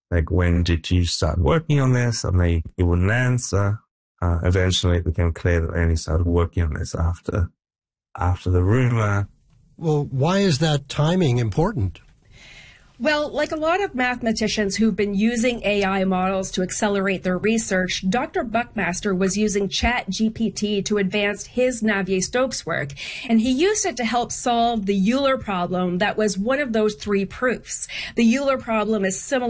like, when did you start working on this? And he wouldn't answer. Eventually it became clear that they only started working on this after the rumor. Well, why is that timing important? Well, like a lot of mathematicians who've been using AI models to accelerate their research, Dr. Buckmaster was using ChatGPT to advance his Navier-Stokes work, and he used it to help solve the Euler problem that was one of those three proofs. The Euler problem is similar